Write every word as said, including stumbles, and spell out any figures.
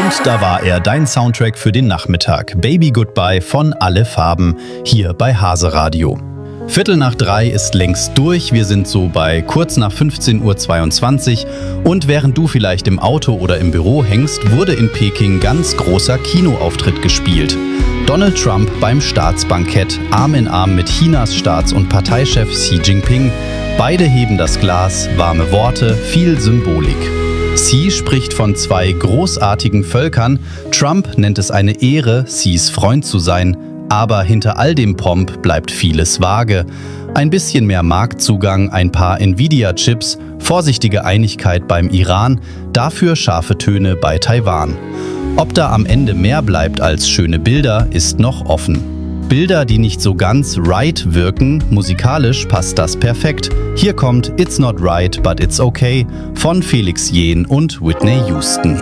Und da war er, dein Soundtrack für den Nachmittag. Baby Goodbye von Alle Farben, hier bei Hase Radio. Viertel nach drei ist längst durch, wir sind so bei kurz nach fünfzehn Uhr zweiundzwanzig und während du vielleicht im Auto oder im Büro hängst, wurde in Peking ganz großer Kinoauftritt gespielt. Donald Trump beim Staatsbankett, Arm in Arm mit Chinas Staats- und Parteichef Xi Jinping. Beide heben das Glas, warme Worte, viel Symbolik. Xi spricht von zwei großartigen Völkern, Trump nennt es eine Ehre, Xis Freund zu sein. Aber hinter all dem Pomp bleibt vieles vage. Ein bisschen mehr Marktzugang, ein paar Nvidia-Chips, vorsichtige Einigkeit beim Iran, dafür scharfe Töne bei Taiwan. Ob da am Ende mehr bleibt als schöne Bilder, ist noch offen. Bilder, die nicht so ganz right wirken, musikalisch passt das perfekt. Hier kommt It's Not Right, But It's Okay von Felix Jähn und Whitney Houston.